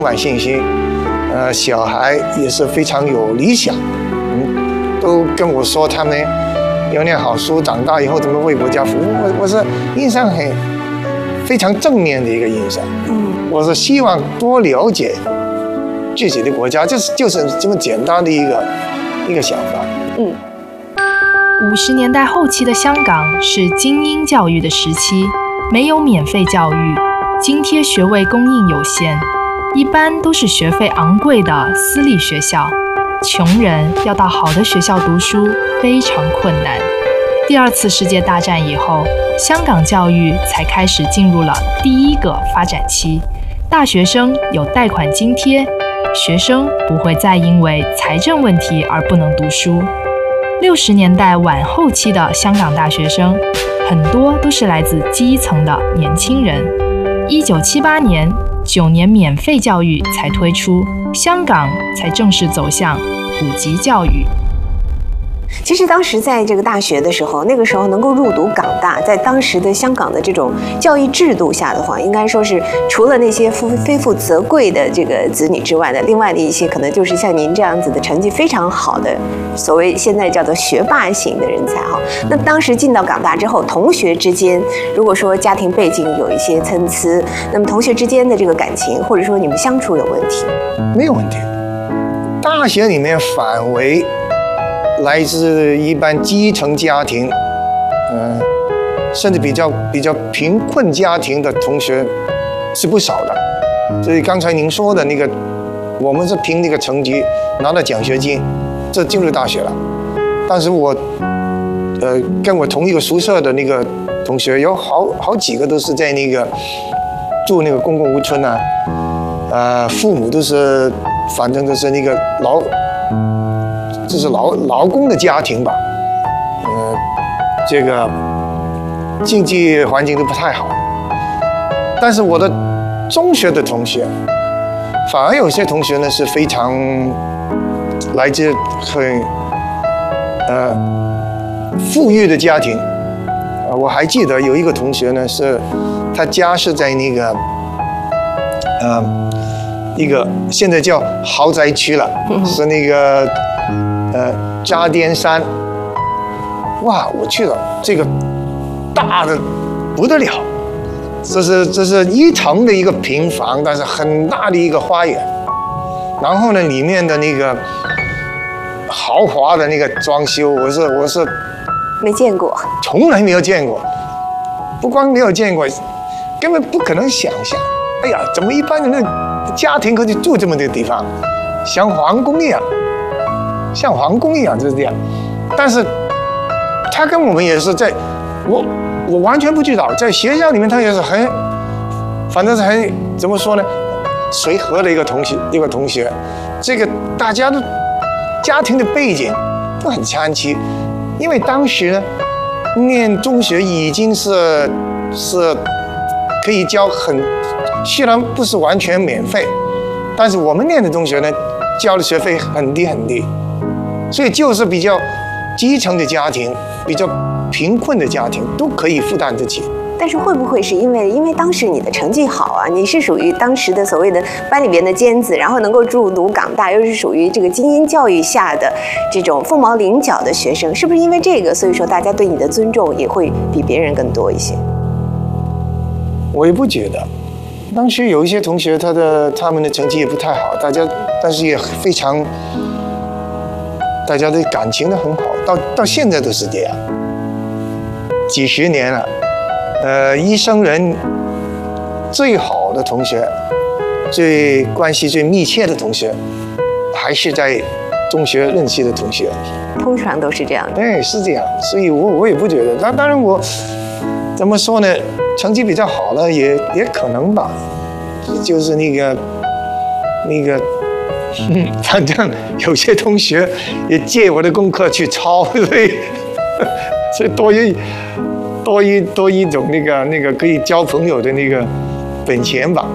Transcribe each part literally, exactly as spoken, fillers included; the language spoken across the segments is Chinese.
满信心，呃，小孩也是非常有理想，嗯，都跟我说他们要念好书，长大以后怎么为国家服务。我我是印象很非常正面的一个印象。嗯，我是希望多了解自己的国家，就是就是这么简单的一个一个想法。 嗯。 五十年代后期的香港是精英教育的时期，没有免费教育，津贴学位供应有限，一般都是学费昂贵的私立学校，穷人要到好的学校读书非常困难。第二次世界大战以后，香港教育才开始进入了第一个发展期，大学生有贷款津贴，学生不会再因为财政问题而不能读书。六十年代晚后期的香港大学生，很多都是来自基层的年轻人。一九七八年，九年免费教育才推出，香港才正式走向普及教育。 其实当时在这个大学的时候，那个时候能够入读港大，在当时的香港的这种教育制度下的话，应该说是除了那些非非富则贵的这个子女之外的，另外的一些可能就是像您这样子的成绩非常好的，所谓现在叫做学霸型的人才哈。那当时进到港大之后，同学之间如果说家庭背景有一些参差，那么同学之间的这个感情或者说你们相处有问题？ 没有问题。大学里面反为来自一般基层家庭，嗯、呃，甚至比较比较贫困家庭的同学是不少的。所以刚才您说的那个，我们是凭那个成绩拿到奖学金，这进入大学了。但是我，呃，跟我同一个宿舍的那个同学，有好好几个都是在那个住那个公共屋村啊，呃，父母都是，反正都是那个劳。就是劳劳工的家庭吧，呃，这个经济环境都不太好。但是我的中学的同学，反而有些同学呢是非常来自很呃富裕的家庭。呃，我还记得有一个同学呢，是他家是在那个呃一个现在叫豪宅区了，是那个。呃，渣甸山，哇，我去了，这个大的不得了，这是这是一层的一个平房，但是很大的一个花园，然后呢，里面的那个豪华的那个装修，我是我是没见过， 从来没有见过，不光没有见过，根本不可能想象。哎呀，怎么一般人的家庭可以住这么的地方，像皇宫一样。像皇宫一样就是这样，但是他跟我们也是在，我我完全不知道，在学校里面他也是很，反正是很怎么说呢，随和的一个同学一个同学，这个大家的家庭的背景都很参差，因为当时呢念中学已经是是可以交很，虽然不是完全免费，但是我们念的中学呢交的学费很低很低。所以就是比较基层的家庭，比较贫困的家庭都可以负担得起。 但是会不会是因为因为当时你的成绩好啊，你是属于当时的所谓的班里边的尖子，然后能够入读港大，又是属于这个精英教育下的这种凤毛麟角的学生，是不是因为这个，所以说大家对你的尊重也会比别人更多一些？ 我也不觉得，当时有一些同学他的他们的成绩也不太好，大家但是也非常。大家的感情都很好，到到现在都是这样，几十年了，呃，一生人最好的同学，最关系最密切的同学，还是在中学认识的同学， 通常都是这样的。 对，是这样，所以我我也不觉得，当当然我怎么说呢，成绩比较好了也也可能吧，就是那个那个。嗯，反正有些同学也借我的功课去抄，所以所以多一多一多一种那个那个可以交朋友的那个本钱吧。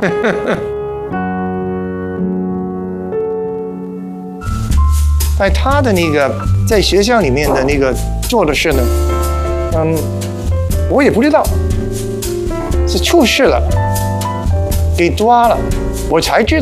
在他的那个在学校里面的那个做的事呢，嗯，我也不知道是出事了， 给抓了，我才知道。